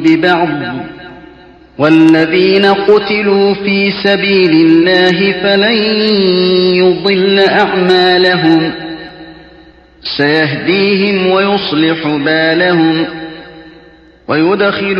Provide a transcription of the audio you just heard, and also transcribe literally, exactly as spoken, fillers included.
ببعض والذين قتلوا في سبيل الله فلن يضل أعمالهم سيهديهم ويصلح بالهم ويدخل